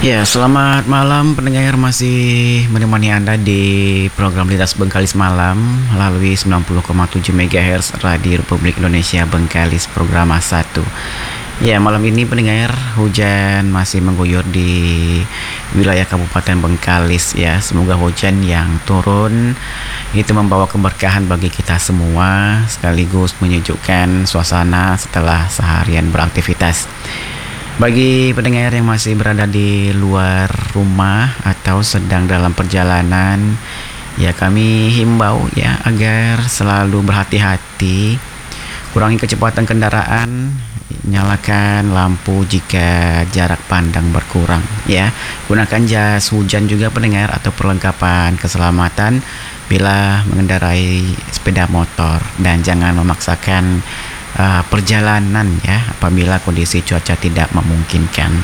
Ya, selamat malam pendengar, masih menemani Anda di program Lintas Bengkalis Malam melalui 90,7 MHz Radio Republik Indonesia Bengkalis program A1. Ya, malam ini pendengar, hujan masih mengguyur di wilayah Kabupaten Bengkalis ya. Semoga hujan yang turun itu membawa keberkahan bagi kita semua sekaligus menyejukkan suasana setelah seharian beraktivitas. Bagi pendengar yang masih berada di luar rumah atau sedang dalam perjalanan, ya kami himbau ya agar selalu berhati-hati, kurangi kecepatan kendaraan, nyalakan lampu jika jarak pandang berkurang ya. Gunakan jas hujan juga pendengar atau perlengkapan keselamatan bila mengendarai sepeda motor, dan jangan memaksakan perjalanan ya apabila kondisi cuaca tidak memungkinkan.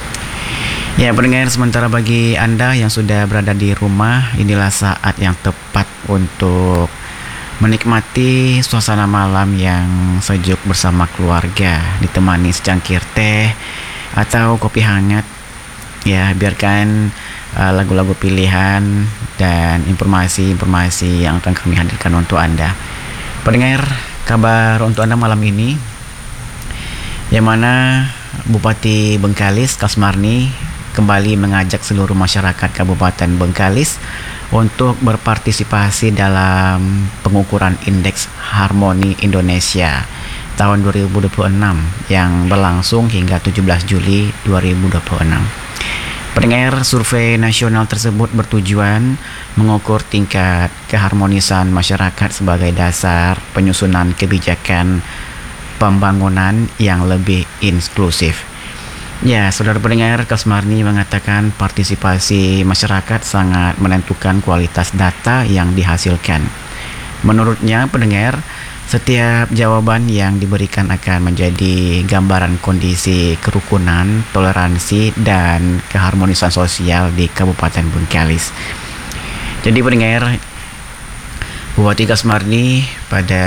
Ya pendengar, sementara bagi Anda yang sudah berada di rumah, inilah saat yang tepat untuk menikmati suasana malam yang sejuk bersama keluarga, ditemani secangkir teh atau kopi hangat. Ya, biarkan lagu-lagu pilihan dan informasi-informasi yang akan kami hadirkan untuk Anda. Pendengar, kabar untuk Anda malam ini, yang mana Bupati Bengkalis Kasmarni kembali mengajak seluruh masyarakat Kabupaten Bengkalis untuk berpartisipasi dalam pengukuran Indeks Harmoni Indonesia tahun 2026 yang berlangsung hingga 17 Juli 2026. Pendengar, survei nasional tersebut bertujuan mengukur tingkat keharmonisan masyarakat sebagai dasar penyusunan kebijakan pembangunan yang lebih inklusif. Ya, saudara pendengar, Kasmarni mengatakan partisipasi masyarakat sangat menentukan kualitas data yang dihasilkan. Menurutnya, pendengar, setiap jawaban yang diberikan akan menjadi gambaran kondisi kerukunan, toleransi, dan keharmonisan sosial di Kabupaten Bengkalis. Jadi pendengar, Bupati Kasmarni pada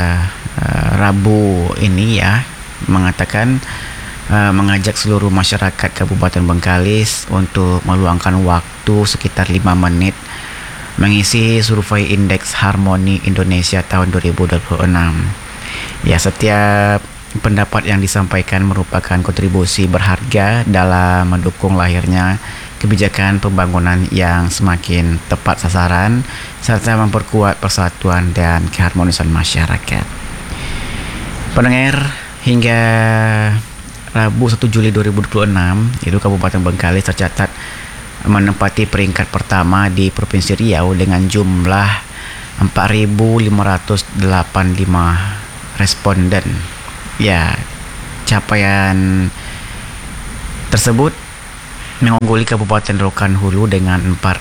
Rabu ini ya mengatakan mengajak seluruh masyarakat Kabupaten Bengkalis untuk meluangkan waktu sekitar 5 menit mengisi survei Indeks Harmoni Indonesia tahun 2026. Ya, setiap pendapat yang disampaikan merupakan kontribusi berharga dalam mendukung lahirnya kebijakan pembangunan yang semakin tepat sasaran serta memperkuat persatuan dan keharmonisan masyarakat. Pendengar, hingga Rabu 1 Juli 2026 itu Kabupaten Bengkalis tercatat menempati peringkat pertama di Provinsi Riau dengan jumlah 4.585 responden. Ya, capaian tersebut mengungguli Kabupaten Rokan Hulu dengan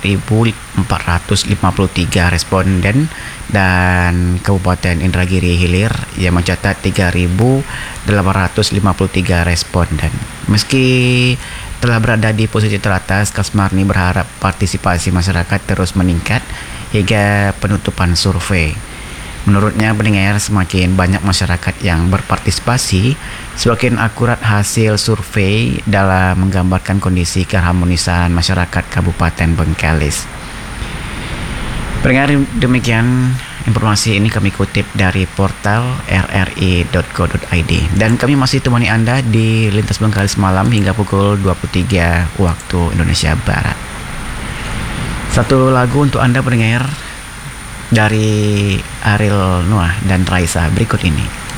4.453 responden dan Kabupaten Indragiri Hilir yang mencatat 3.853 responden. Meski telah berada di posisi teratas, Kasmarni berharap partisipasi masyarakat terus meningkat hingga penutupan survei. Menurutnya pendengar, semakin banyak masyarakat yang berpartisipasi, semakin akurat hasil survei dalam menggambarkan kondisi keharmonisan masyarakat Kabupaten Bengkalis. Pendengar, demikian informasi ini kami kutip dari portal rri.co.id, dan kami masih temani Anda di Lintas Bengkalis Malam hingga pukul 23 waktu Indonesia Barat. Satu lagu untuk Anda pendengar dari Ariel Noah dan Raisa berikut ini.